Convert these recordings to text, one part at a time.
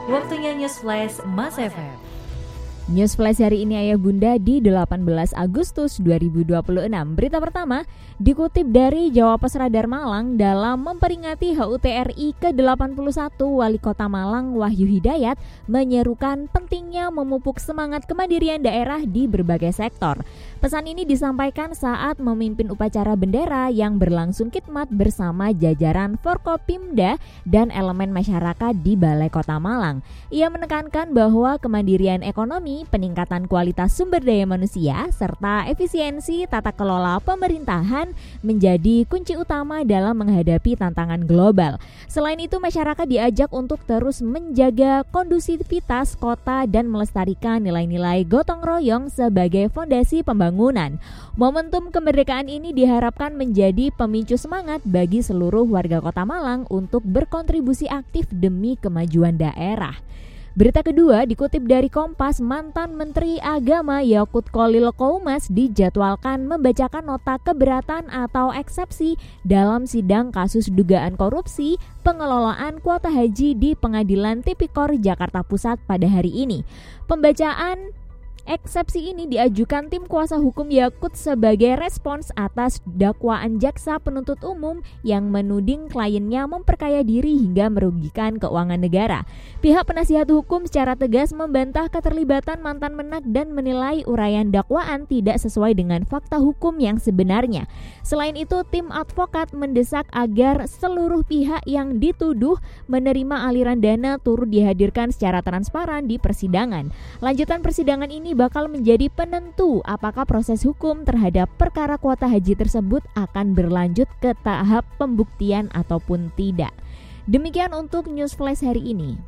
Waktunya News Flash Mas FM. News Flash hari ini Ayah Bunda di 18 Agustus 2026. Berita pertama dikutip dari Jawa Pos Radar Malang dalam memperingati HUT RI ke-81, Wali Kota Malang Wahyu Hidayat menyerukan pentingnya memupuk semangat kemandirian daerah di berbagai sektor. Pesan ini disampaikan saat memimpin upacara bendera yang berlangsung khidmat bersama jajaran Forkopimda dan elemen masyarakat di Balai Kota Malang. Ia menekankan bahwa kemandirian ekonomi, peningkatan kualitas sumber daya manusia, serta efisiensi tata kelola pemerintahan menjadi kunci utama dalam menghadapi tantangan global. Selain itu, masyarakat diajak untuk terus menjaga kondusivitas kota dan melestarikan nilai-nilai gotong royong sebagai fondasi pembangunan. Momentum kemerdekaan ini diharapkan menjadi pemicu semangat bagi seluruh warga Kota Malang untuk berkontribusi aktif demi kemajuan daerah. Berita kedua dikutip dari Kompas, mantan Menteri Agama Yakut Kholil Qoumas dijadwalkan membacakan nota keberatan atau eksepsi dalam sidang kasus dugaan korupsi pengelolaan kuota haji di Pengadilan Tipikor Jakarta Pusat pada hari ini. Pembacaan eksepsi ini diajukan tim kuasa hukum Yakut sebagai respons atas dakwaan jaksa penuntut umum yang menuding kliennya memperkaya diri hingga merugikan keuangan negara. Pihak penasihat hukum secara tegas membantah keterlibatan mantan Menak dan menilai uraian dakwaan tidak sesuai dengan fakta hukum yang sebenarnya. Selain itu, tim advokat mendesak agar seluruh pihak yang dituduh menerima aliran dana turut dihadirkan secara transparan di persidangan. Lanjutan persidangan ini bakal menjadi penentu apakah proses hukum terhadap perkara kuota haji tersebut akan berlanjut ke tahap pembuktian ataupun tidak. Demikian untuk News Flash hari ini.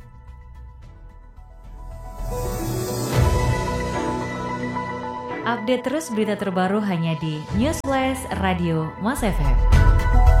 Update terus berita terbaru hanya di News Flash Radio Mas FM.